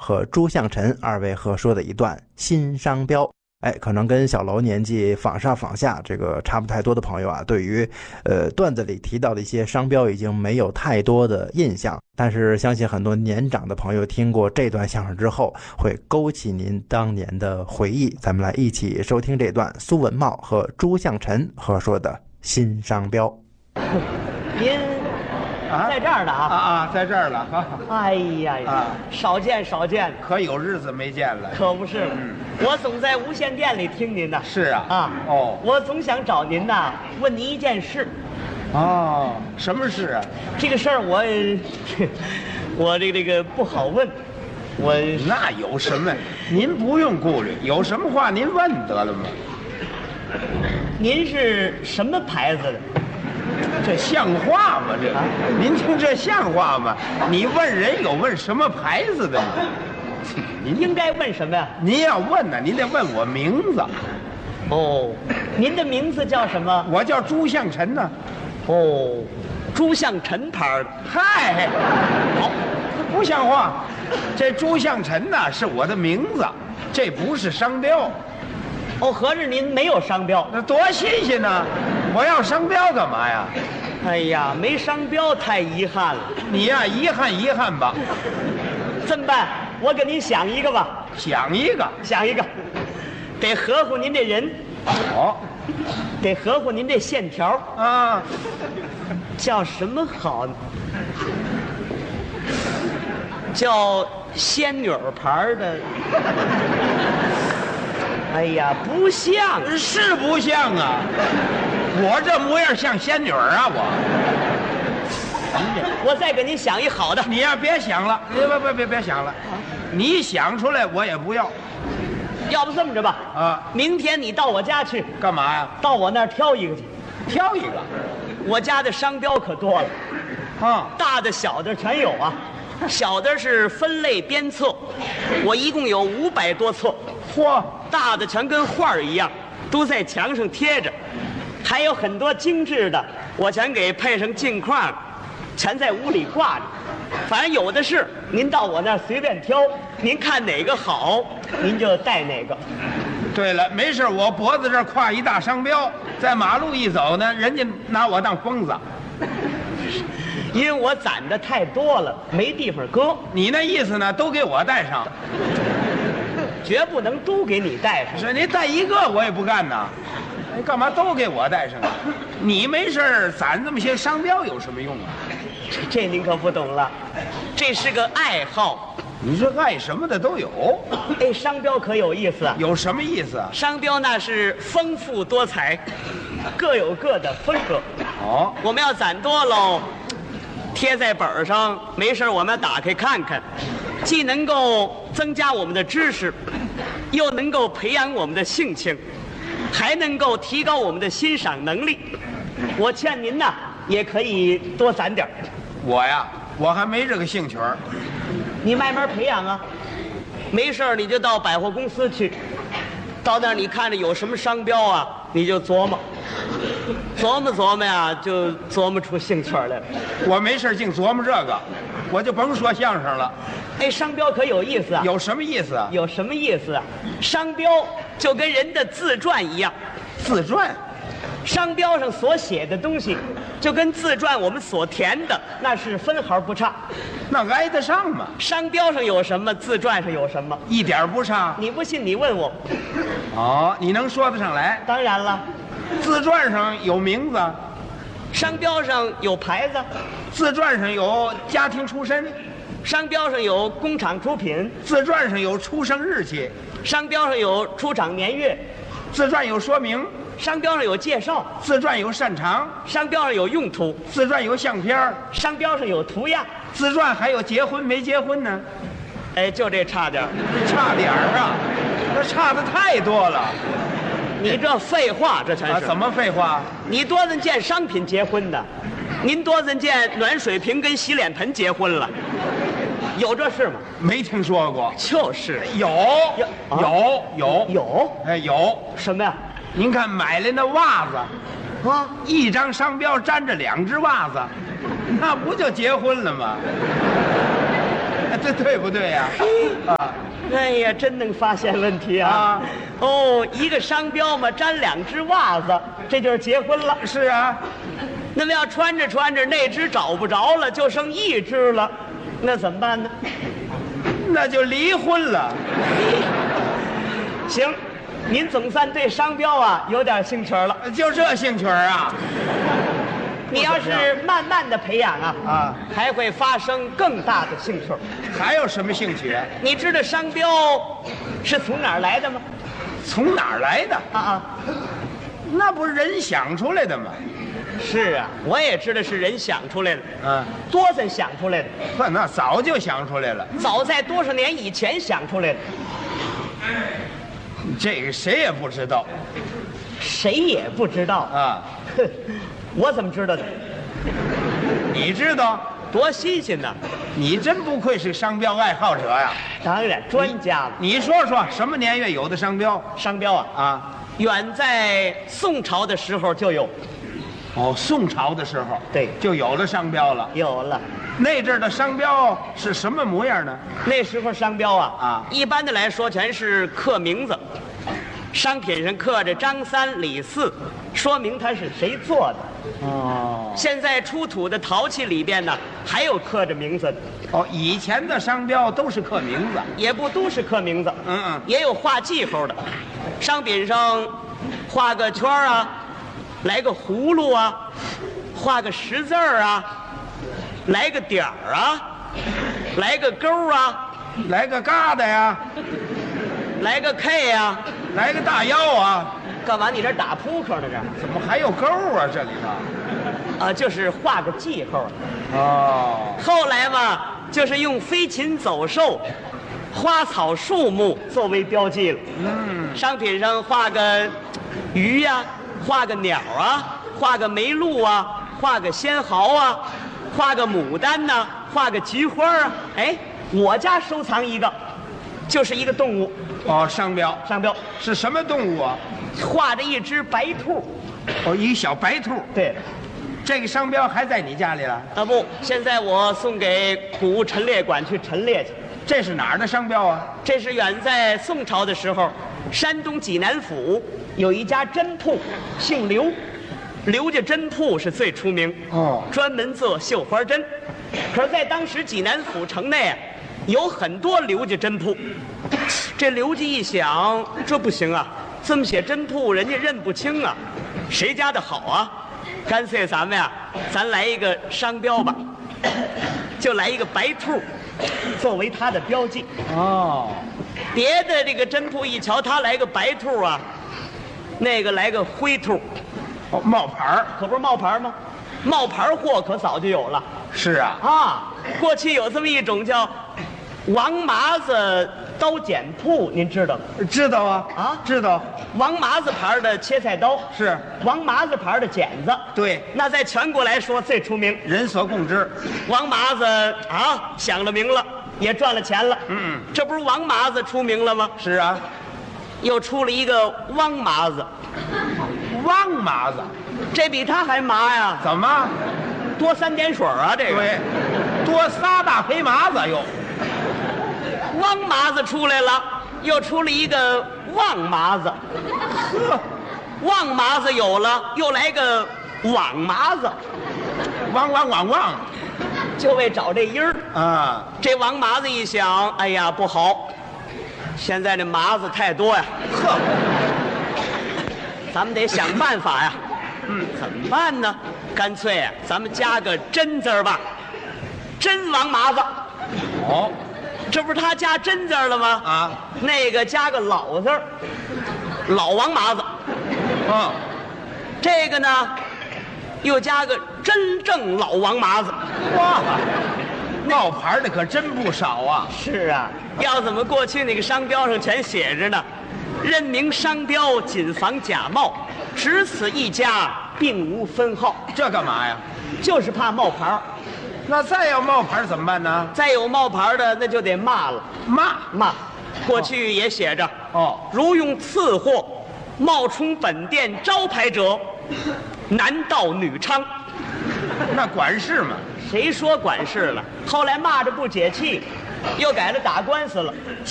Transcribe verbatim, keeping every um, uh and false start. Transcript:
和朱向臣二位合说的一段新商标。哎，可能跟小楼年纪仿上仿下这个差不太多的朋友啊，对于呃段子里提到的一些商标已经没有太多的印象，但是相信很多年长的朋友听过这段相声之后，会勾起您当年的回忆。咱们来一起收听这段苏文茂和朱向臣合说的新商标。 您啊， 在这儿呢啊啊啊，在这儿了哈。 哎呀呀， 啊少见少见， 可有日子没见了。 可不是嘛。 嗯我总在无线电里听您的。 是啊。 啊哦我总想找您呐，问您一件事。 哦，什么事啊？ 这个事儿我，我这个这个不好问。我那有什么？您不用顾虑，有什么话您问得了吗？ 您是什么牌子的？ 这像话吗？这， 啊您听这像话吗？你问人有问什么牌子的吗？您应该问什么呀？ 您要问呢，您得问我名字。 哦，您的名字叫什么？ 我叫朱向臣呢。 哦，朱向臣牌的。 嗨，好，不像话。这朱向臣呢是我的名字，这不是商标。 哦，合着您没有商标？ 那多新鲜呢！我要商标干嘛呀？ 哎呀，没商标太遗憾了。 你呀，遗憾遗憾吧。 这么办？我给您想一个吧， 想一个。 想一个，得合乎您这人， 好。 得合乎您这线条， 啊， 叫什么好呢？叫仙女牌的。哎呀，不像， 是不像啊！我这模样像仙女儿啊！我， 我再给您想一好的。 你呀别想了，别别别别别想了，你想出来我也不要。 要不这么着吧， 啊， 明天你到我家去， 干嘛呀？ 到我那儿挑一个去。 挑一个。 我家的商标可多了， 啊， 大的小的全有啊。小的是分类编册，我一共有五百多册。 嚯， 大的全跟画儿一样，都在墙上贴着，还有很多精致的，我全给配上镜框，全在屋里挂着。反正有的是，您到我那儿随便挑，您看哪个好，您就带哪个。 对了，没事，我脖子这儿挎一大商标，在马路一走呢，人家拿我当疯子。 因为我攒的太多了，没地方搁。 你那意思呢？都给我带上。 绝不能都给你带上。 是，你带一个我也不干呐。哎，干嘛都给我带上啊？你没事儿攒这么些商标有什么用啊？ 这这您可不懂了，这是个爱好。 你这爱什么的都有。 哎，商标可有意思啊！ 有什么意思啊？ 商标那是丰富多彩，各有各的风格。 哦， 我们要攒多喽，贴在本上，没事我们打开看看，既能够增加我们的知识，又能够培养我们的性情，还能够提高我们的欣赏能力。我劝您呐，也可以多攒点儿。 我呀，我还没这个兴趣儿。 你慢慢培养啊，没事儿你就到百货公司去，到那儿你看着有什么商标啊，你就琢磨，琢磨琢磨呀，就琢磨出兴趣来了。 我没事净琢磨这个，我就甭说相声了。 哎，商标可有意思啊！ 有什么意思啊？ 有什么意思啊？商标就跟人的自传一样， 自传。 商标上所写的东西，就跟自传我们所填的那是分毫不差。 那挨得上吗？ 商标上有什么，自传上有什么， 一点不差。 你不信你问我。 哦，你能说得上来？ 当然了， 自传上有名字， 商标上有牌子， 自传上有家庭出身， 商标上有工厂出品， 自传上有出生日期， 商标上有出厂年月， 自传有说明， 商标上有介绍， 自传有擅长， 商标上有用途， 自传有相片儿， 商标上有图样， 自传还有结婚没结婚呢。 哎，就这差点儿。 差点儿啊，那差的太多了。 你这废话，这全啊， 是。 怎么废话？ 你多人见商品结婚的，您多人见暖水瓶跟洗脸盆结婚了，有这事吗？ 没听说过。 就是有有啊有有有哎有。 什么呀？ 您看买来那袜子， 啊， 一张商标粘着两只袜子，那不就结婚了吗？ 这对不对呀？啊， 哎呀，真能发现问题啊！ 啊哦，一个商标嘛，粘两只袜子，这就是结婚了。 是啊， 那么要穿着穿着，那只找不着了，就剩一只了，那怎么办呢？ 那就离婚了。 行，您总算对商标啊有点兴趣了。 就这兴趣啊？ 你要是慢慢的培养啊， 啊， 还会发生更大的兴趣。 还有什么兴趣啊？ 你知道商标是从哪儿来的吗？ 从哪儿来的？ 啊啊， 那不是人想出来的吗？ 是啊，我也知道是人想出来的， 嗯， 多森想出来的， 不，那早就想出来了。 早在多少年以前想出来的， 这个谁也不知道谁也不知道。 啊。 哼，我怎么知道的？ 你知道？ 多新鲜呐！ 你真不愧是商标爱好者呀！ 当然，专家了。 你说说，什么年月有的商标商标啊， 啊？ 远在宋朝的时候就有， 哦，宋朝的时候， 对就有了商标了。 有了。 那阵儿的商标是什么模样呢？ 那时候商标啊， 啊一般的来说全是刻名字，商品上刻着张三李四，说明它是谁做的。 哦现在出土的陶器里边呢，还有刻着名字的， 哦，以前的商标都是刻名字。 也不都是刻名字， 嗯嗯也有画记号的，商品上画个圈儿啊，来个葫芦啊，画个十字儿啊，来个点儿啊，来个勾啊， 来个疙瘩呀， 来个 K 啊， 来个大腰啊， 干嘛？你这打扑克呢？这怎么还有勾啊？这里头？ 啊，就是画个记号。 哦， 后来嘛，就是用飞禽走兽、花草树木作为标记了。 嗯， 商品上画个鱼呀、画个鸟啊，画个梅鹿啊，画个仙毫啊，画个牡丹呐、画个菊花啊。哎，我家收藏一个，就是一个动物哦，商标商标， 是什么动物啊？ 画着一只白兔。 哦，一小白兔。 对， 这个商标还在你家里了？ 啊不，现在我送给古物陈列馆去陈列去。 这是哪儿的商标啊？ 这是远在宋朝的时候，山东济南府有一家针铺，姓刘，刘家针铺是最出名， 哦专门做绣花针。可是，在当时济南府城内啊，有很多刘家针铺。这刘家一想，这不行啊，这么写针铺，人家认不清啊，谁家的好啊？干脆咱们呀，咱来一个商标吧，就来一个白兔，作为它的标记。 哦， 别的这个针铺一瞧，他来个白兔啊，那个来个灰兔， 哦，冒牌儿。 可不是冒牌吗？冒牌货可早就有了是啊。 啊！过去有这么一种叫王麻子刀剪铺，您知道吗？ 知道啊。 啊知道。 王麻子牌的切菜刀是。 王麻子牌的剪子， 对， 那在全国来说最出名。 人所共知。 王麻子啊，响了名了，也赚了钱了。 嗯， 这不是王麻子出名了吗？ 是啊。 又出了一个汪麻子， 汪麻子。 这比他还麻呀， 怎么？ 多三点水啊！这个对，多仨大黑麻子又。 汪麻子出来了，又出了一个旺麻子， 呵， 旺麻子有了，又来个网麻子， 汪汪汪汪。 就为找这音儿。 啊， 这王麻子一想，哎呀不好，现在这麻子太多呀， 呵， 咱们得想办法呀。嗯，怎么办呢？干脆啊，咱们加个真字儿吧，真王麻子。 哦， 这不是他加真字儿了吗？ 啊， 那个加个老字儿，老王麻子。 嗯， 这个呢，又加个真正老王麻子。 哇，冒牌的可真不少啊。 是啊，要怎么过去那个商标上全写着呢？任明商标，谨防假冒，只此一家，并无分号。 这干嘛呀？ 就是怕冒牌儿。 那再要冒牌怎么办呢？ 再有冒牌的，那就得骂了。 骂。 骂，过去也写着哦， 如用次货冒充本店招牌者，男盗女娼。 那管事嘛。 谁说管事了？后来骂着不解气， 又改了打官司了。